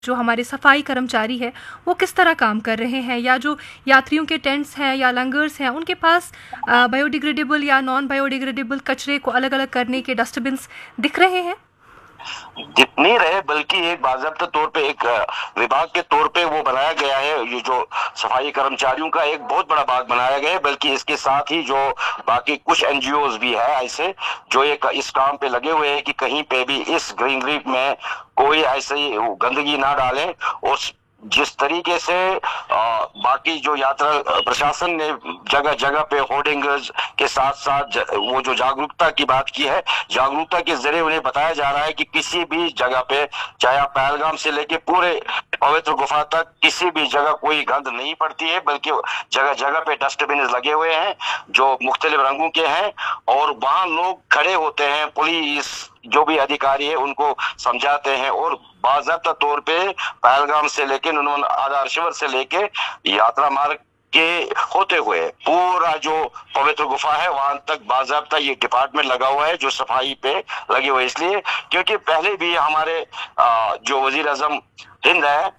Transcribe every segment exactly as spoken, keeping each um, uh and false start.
जो हमारे सफाई कर्मचारी है वो किस तरह काम कर रहे हैं, या जो यात्रियों के टेंट्स हैं या लंगर्स हैं उनके पास बायोडिग्रेडेबल या नॉन बायोडिग्रेडेबल कचरे को अलग अलग करने के डस्टबिन्स दिख रहे हैं? दिख नहीं रहे, बल्कि एक बाज़ाब्ता तौर पे एक विभाग के तौर पे वो बनाया गया है। ये जो सफाई कर्मचारियों का एक बहुत बड़ा भाग बनाया गया है, बल्कि इसके साथ ही जो बाकी कुछ एनजीओज भी है ऐसे जो एक इस काम पे लगे हुए हैं कि कहीं पे भी इस ग्रीनरी में कोई ऐसी गंदगी ना डालें। और जिस तरीके से आ, बाकी जो यात्रा प्रशासन ने जगह जगह पे होर्डिंग्स के साथ साथ वो जो जागरूकता की बात की है, जागरूकता के जरिए उन्हें बताया जा रहा है कि किसी भी जगह पे, चाहे आप पहलगाम से लेके पूरे पवित्र गुफा तक, किसी भी जगह कोई गंद नहीं पड़ती है, बल्कि जगह जगह पे डस्टबिन लगे हुए हैं जो मुख्तलिफ रंगों के हैं। और वहां लोग खड़े होते हैं, पुलिस जो भी अधिकारी है उनको समझाते हैं। और बाज़ाब्ता तौर पे पहलगाम से लेके उन्होंने आधार शिविर से लेके यात्रा मार्ग के होते हुए पूरा जो पवित्र गुफा है वहां तक बाज़ाब्ता ये डिपार्टमेंट लगा हुआ है जो सफाई पे लगे हुए। इसलिए क्योंकि पहले भी हमारे जो वजीर आजम हिंद है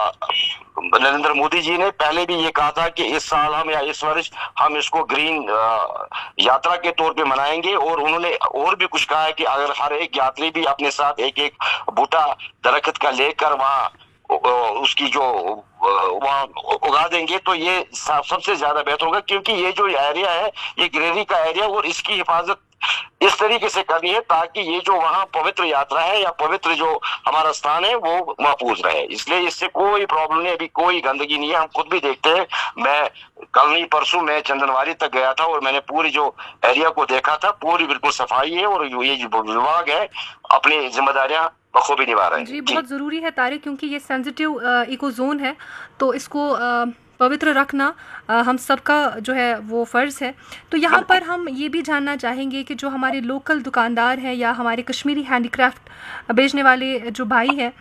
नरेंद्र मोदी जी ने पहले भी ये कहा था कि इस साल हम या इस वर्ष हम इसको ग्रीन यात्रा के तौर पे मनाएंगे। और उन्होंने और भी कुछ कहा है कि अगर हर एक यात्री भी अपने साथ एक एक बूटा दरख्त का लेकर वहाँ उसकी जो वहाँ उगा देंगे तो ये सबसे ज्यादा बेहतर होगा। क्योंकि ये जो एरिया है ये ग्रीनरी का एरिया, और इसकी हिफाजत इस तरीके से करनी है ताकि ये जो वहाँ पवित्र यात्रा है या पवित्र जो हमारा स्थान है वो महफूज रहे। इसलिए इससे कोई प्रॉब्लम नहीं, अभी कोई गंदगी नहीं है। हम खुद भी देखते हैं, मैं कल नहीं परसों मैं चंदनवारी तक गया था और मैंने पूरी जो एरिया को देखा था, पूरी बिल्कुल सफाई है और ये जो विभाग है अपनी जिम्मेदारियां बखूबी निभा रहे हैं। जी, बहुत ज़रूरी है तारिक, क्योंकि ये सेंसिटिव इको जोन है तो इसको आ, पवित्र रखना आ, हम सबका जो है वो फ़र्ज़ है। तो यहाँ पर हम ये भी जानना चाहेंगे कि जो हमारे लोकल दुकानदार हैं या हमारे कश्मीरी हैंडीक्राफ्ट बेचने वाले जो भाई हैं,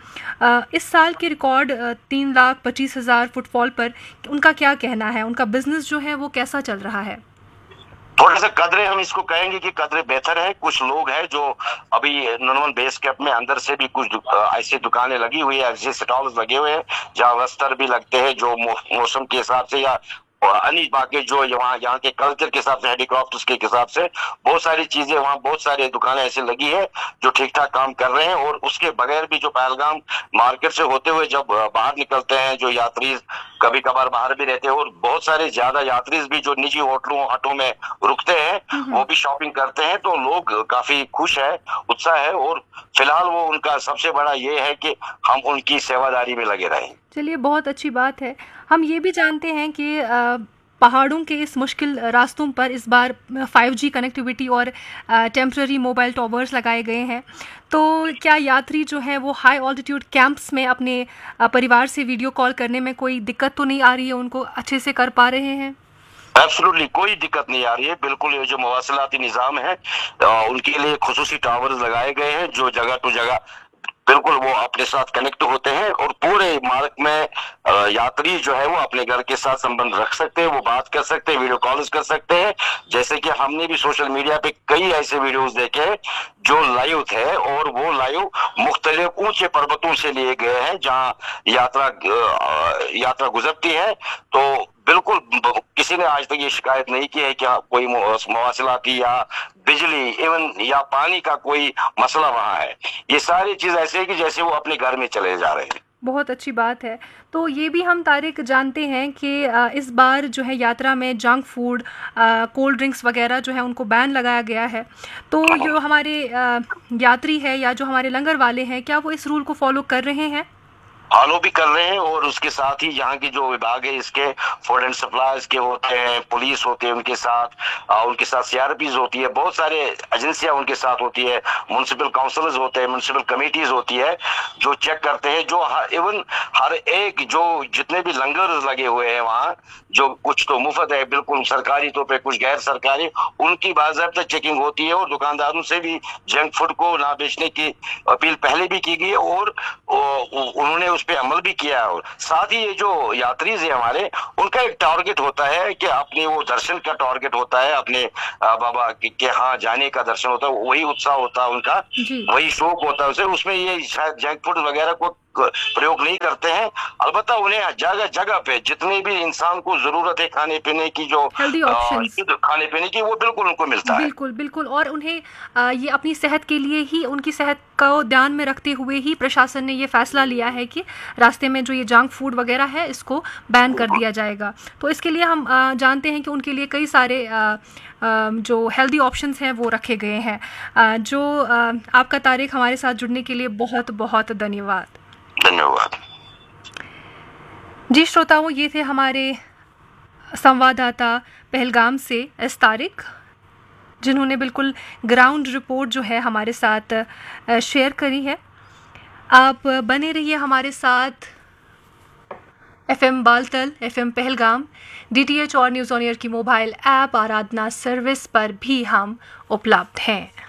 इस साल के रिकॉर्ड तीन लाख पच्चीस हज़ार फुटफॉल पर उनका क्या कहना है, उनका बिजनेस जो है वो कैसा चल रहा है? थोड़े से कदरे हम इसको कहेंगे कि कदरे बेहतर है। कुछ लोग हैं जो अभी नॉर्मल बेस कैंप में अंदर से भी कुछ ऐसी दुकानें लगी हुई है, ऐसे स्टॉल्स लगे हुए हैं जहाँ वस्त्र भी लगते हैं जो मौसम के हिसाब से या अन्य बाकी जो यहाँ यहाँ के कल्चर के हिसाब से हैंडीक्राफ्ट उसके हिसाब से बहुत सारी चीजें वहाँ बहुत सारी दुकानें ऐसी लगी है जो ठीक ठाक काम कर रहे हैं। और उसके बगैर भी जो पहलगाम मार्केट से होते हुए जब बाहर निकलते हैं जो यात्री कभी कभार बाहर भी रहते हैं, और बहुत सारे ज्यादा यात्री भी जो निजी होटलों हटों में रुकते हैं वो भी शॉपिंग करते हैं, तो लोग काफी खुश है, उत्साह है। और फिलहाल वो उनका सबसे बड़ा ये है कि हम उनकी सेवादारी में लगे रहें। चलिए, बहुत अच्छी बात है। हम ये भी जानते हैं कि पहाड़ों के इस मुश्किल रास्तों पर इस बार फाइव जी कनेक्टिविटी और टेम्पररी मोबाइल टावर्स लगाए गए हैं। तो क्या यात्री जो है वो हाई ऑल्टीट्यूड कैंप्स में अपने परिवार से वीडियो कॉल करने में कोई दिक्कत तो नहीं आ रही है, उनको अच्छे से कर पा रहे हैं? एब्सोल्युटली कोई दिक्कत नहीं आ रही है। बिल्कुल ये जो मवासिलाती निज़ाम है उनके लिए खुसूसी टावर्स लगाए गए हैं जो जगह टू जगह बिल्कुल वो अपने साथ कनेक्ट होते हैं। और पूरे मार्ग में यात्री जो है वो अपने घर के साथ संबंध रख सकते हैं, वो बात कर सकते हैं, वीडियो कॉल्स कर सकते हैं। जैसे कि हमने भी सोशल मीडिया पे कई ऐसे वीडियोस देखे जो लाइव थे, और वो लाइव मुख्तलिफ ऊंचे पर्वतों से लिए गए हैं जहाँ यात्रा यात्रा गुजरती है। तो बिल्कुल किसी ने आज तक ये शिकायत नहीं की है कि कोई मवासिलाती या बिजली इवन या पानी का कोई मसला वहाँ है। ये सारी चीज ऐसे है कि जैसे वो अपने घर में चले जा रहे हैं। बहुत अच्छी बात है। तो ये भी हम तारिक जानते हैं कि इस बार जो है यात्रा में जंक फूड, कोल्ड ड्रिंक्स वगैरह जो है उनको बैन लगाया गया है। तो जो हमारे यात्री है या जो हमारे लंगर वाले हैं, क्या वो इस रूल को फॉलो कर रहे हैं? फॉलो भी कर रहे हैं। और उसके साथ ही यहाँ की जो विभाग है इसके फूड एंड सप्लाईज के होते हैं, पुलिस होते हैं उनके साथ, आ, उनके साथ सीआरपीज होती है, बहुत सारे एजेंसियां उनके साथ होती है, म्युनिसिपल काउंसिलर्स होते हैं, म्युनिसिपल कमेटीज होती है जो चेक करते हैं। जो इवन हर एक जो जितने भी लंगर लगे हुए हैं वहाँ, जो कुछ तो मुफ्त है बिल्कुल सरकारी तौर पे, कुछ गैर सरकारी, उनकी बाज़ाब्ता चेकिंग होती है। और दुकानदारों से भी जंक फूड को ना बेचने की अपील पहले भी की गई, और उन्होंने उस पर अमल भी किया है। साथ ही ये जो यात्री है हमारे, उनका एक टारगेट होता है कि अपने वो दर्शन का टारगेट होता है, अपने बाबा के, के हाँ जाने का दर्शन होता है, वही उत्साह होता है उनका, वही शौक होता है उसे। उसमें ये शायद जंक फूड वगैरह को प्रयोग नहीं करते हैं। अलबत्ता उन्हें जगह जगह पे जितने भी इंसान को जरूरत है खाने पीने की, जो हेल्दी ऑप्शंस खाने पीने की, वो बिल्कुल उनको मिलता है। बिल्कुल बिल्कुल। और उन्हें आ, ये अपनी सेहत के लिए ही, उनकी सेहत को ध्यान में रखते हुए ही प्रशासन ने ये फैसला लिया है कि रास्ते में जो ये जंक फूड वगैरह है इसको बैन कर दिया जाएगा। तो इसके लिए हम आ, जानते हैं कि उनके लिए कई सारे आ, आ, जो हेल्दी ऑप्शंस हैं वो रखे गए हैं। आ, जो आ, आपका तारिक हमारे साथ जुड़ने के लिए बहुत बहुत धन्यवाद। धन्यवाद जी श्रोताओं, ये थे हमारे संवाददाता पहलगाम से एस तारिक, जिन्होंने बिल्कुल ग्राउंड रिपोर्ट जो है हमारे साथ शेयर करी है। आप बने रहिए हमारे साथ। FM Baltal, FM Pahalgam, DTH और न्यूज़ ऑन एयर की मोबाइल ऐप आराधना सर्विस पर भी हम उपलब्ध हैं।